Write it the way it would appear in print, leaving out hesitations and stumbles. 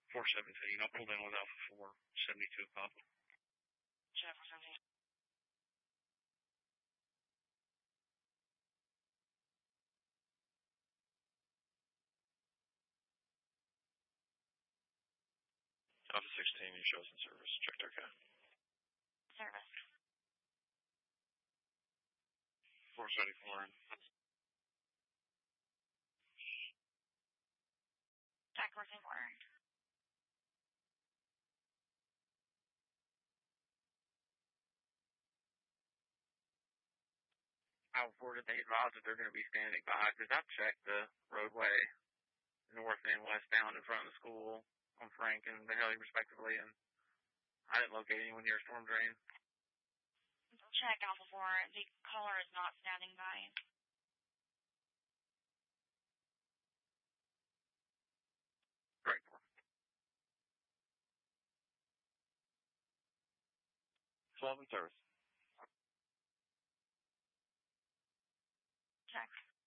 417. I'll pull in with Alpha 472 Papa. Check 417. Alpha 16, your show's in service. Checked okay. Service. 474 in. Check 474. How far did they advise that they're going to be standing by? Because I've checked the roadway north and westbound in front of the school on Frank and Bailey, respectively, and I didn't locate anyone near a storm drain. Check Alpha 4. The caller is not standing by. Great. 12 in service. Check.